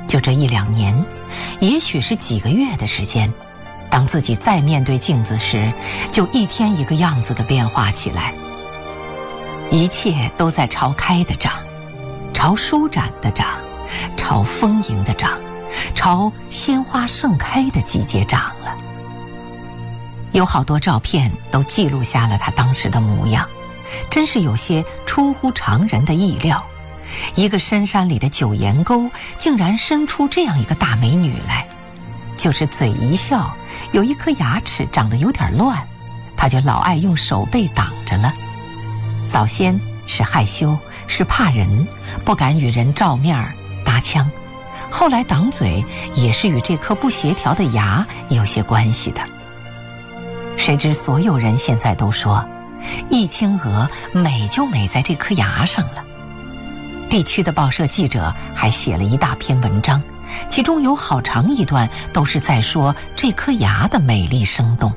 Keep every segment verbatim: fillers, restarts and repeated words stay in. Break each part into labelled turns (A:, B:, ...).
A: 就这一两年，也许是几个月的时间，当自己再面对镜子时，就一天一个样子的变化起来。一切都在朝开的长，朝舒展的长，朝丰盈的长，朝鲜花盛开的季节长了。有好多照片都记录下了她当时的模样，真是有些出乎常人的意料。一个深山里的九岩沟竟然生出这样一个大美女来，就是嘴一笑，有一颗牙齿长得有点乱，她就老爱用手背挡着了。早先是害羞，是怕人，不敢与人照面搭腔，后来挡嘴也是与这颗不协调的牙有些关系的。谁知所有人现在都说，易清娥美就美在这颗牙上了。地区的报社记者还写了一大篇文章，其中有好长一段都是在说这颗牙的美丽生动。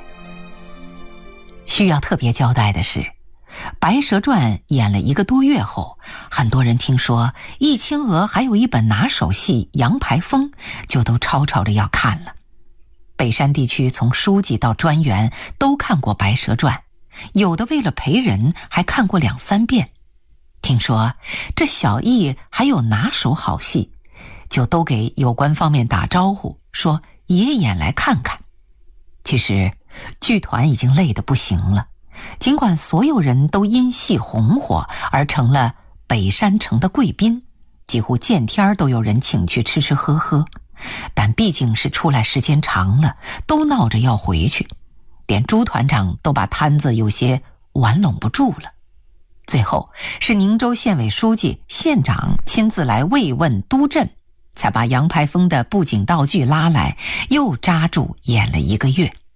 A: 需要特别交代的是，《白蛇传》演了一个多月后，很多人听说易清娥还有一本拿手戏《杨排风》，就都吵吵着要看了。北山地区从书记到专员都看过《白蛇传》，有的为了陪人还看过两三遍。听说这小易还有拿手好戏，就都给有关方面打招呼，说也演来看看。其实剧团已经累得不行了，尽管所有人都因戏红火而成了北山城的贵宾，几乎见天都有人请去吃吃喝喝，但毕竟是出来时间长了，都闹着要回去，连朱团长都把摊子有些玩拢不住了。最后是宁州县委书记、县长亲自来慰问督阵，才把杨排风的布景道具拉来，又扎住演了一个月。